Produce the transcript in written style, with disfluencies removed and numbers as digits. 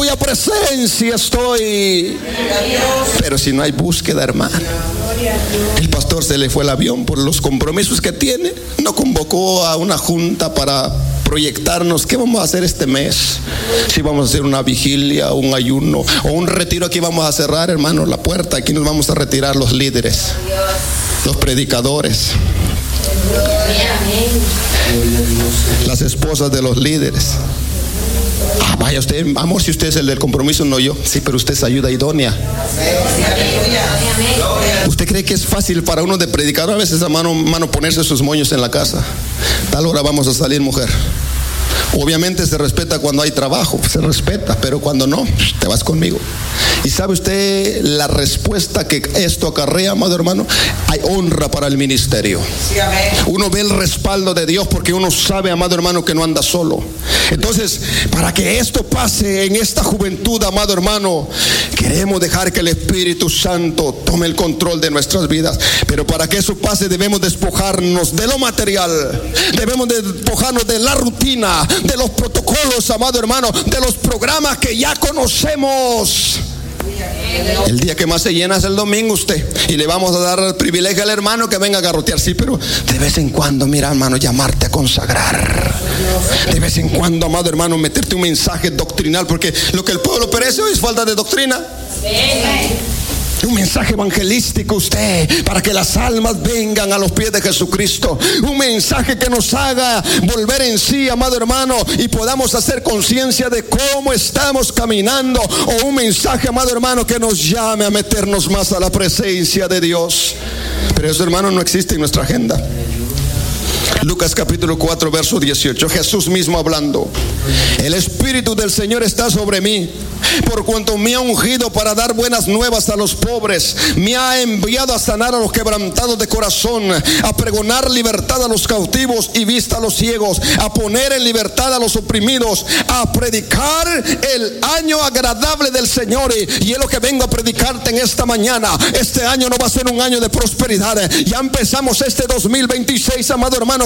cuya presencia estoy. Pero si no hay búsqueda, hermano, el pastor se le fue el avión por los compromisos que tiene. No convocó a una junta para proyectarnos qué vamos a hacer este mes. Si vamos a hacer una vigilia, un ayuno o un retiro. Aquí vamos a cerrar, hermano, la puerta. Aquí nos vamos a retirar los líderes, los predicadores, las esposas de los líderes. Vaya usted, amor, si usted es el del compromiso, no yo. Sí, pero usted es ayuda idónea. ¿Usted cree que es fácil para uno de predicador a veces, hermano, ponerse sus moños en la casa? Tal hora vamos a salir, mujer. Obviamente se respeta cuando hay trabajo, se respeta, pero cuando no, te vas conmigo. Y sabe usted la respuesta que esto acarrea, amado hermano. Hay honra para el ministerio. Uno ve el respaldo de Dios porque uno sabe, amado hermano, que no anda solo. Entonces, para que esto pase en esta juventud, amado hermano, queremos dejar que el Espíritu Santo tome el control de nuestras vidas. Pero para que eso pase debemos despojarnos de lo material, debemos despojarnos de la rutina, de los protocolos, amado hermano, de los programas que ya conocemos. El día que más se llena es el domingo, usted, y le vamos a dar el privilegio al hermano que venga a garrotear. Sí, pero de vez en cuando, mira, hermano, llamarte a consagrar. De vez en cuando, amado hermano, meterte un mensaje doctrinal, porque lo que el pueblo perece hoy es falta de doctrina. Un mensaje evangelístico, usted, para que las almas vengan a los pies de Jesucristo. Un mensaje que nos haga volver en sí, amado hermano, y podamos hacer conciencia de cómo estamos caminando. O un mensaje, amado hermano, que nos llame a meternos más a la presencia de Dios. Pero eso, hermano, no existe en nuestra agenda. Lucas capítulo 4 verso 18, Jesús mismo hablando: el Espíritu del Señor está sobre mí, por cuanto me ha ungido para dar buenas nuevas a los pobres, me ha enviado a sanar a los quebrantados de corazón, a pregonar libertad a los cautivos y vista a los ciegos, a poner en libertad a los oprimidos, a predicar el año agradable del Señor. Y es lo que vengo a predicarte en esta mañana. Este año no va a ser un año de prosperidad. Ya empezamos este 2026, amado hermano,